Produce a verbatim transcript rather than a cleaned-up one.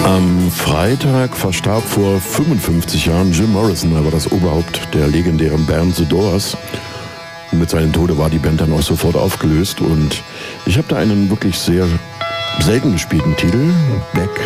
Am Freitag verstarb vor fünfundfünfzig Jahren Jim Morrison, er war das Oberhaupt der legendären Band The Doors. Und mit seinem Tode war die Band dann auch sofort aufgelöst. Und ich habe da einen wirklich sehr selten gespielten Titel, Back